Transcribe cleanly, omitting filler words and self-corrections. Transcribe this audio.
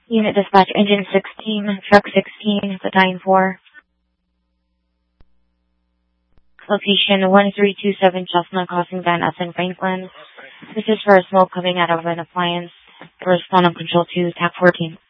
Unit dispatch, engine 16, truck 16, the 9-4. Location 1327 Chestnut Crossing, Van Essen, Franklin. This is for a smoke coming out of an appliance. Respond on control to TAC 14.